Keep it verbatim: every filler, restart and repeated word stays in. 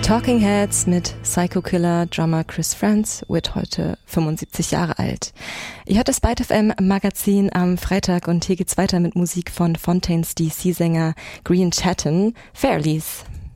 Talking Heads mit Psycho Killer. Drummer Chris Frantz wird heute fünfundsiebzig Jahre alt. Ihr hört das Byte F M Magazin am Freitag und hier geht's weiter mit Musik von Fontaines D C-Sänger Green Chatten, Fairlies.